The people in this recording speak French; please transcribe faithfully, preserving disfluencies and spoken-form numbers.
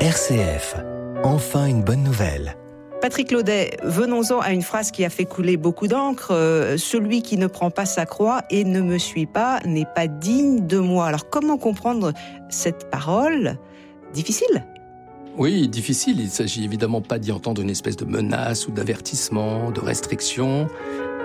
R C F, enfin une bonne nouvelle. Patrick Laudet, venons-en à une phrase qui a fait couler beaucoup d'encre. Euh, celui qui ne prend pas sa croix et ne me suit pas n'est pas digne de moi. Alors comment comprendre cette parole difficile ? Oui, difficile. Il ne s'agit évidemment pas d'y entendre une espèce de menace ou d'avertissement, de restriction.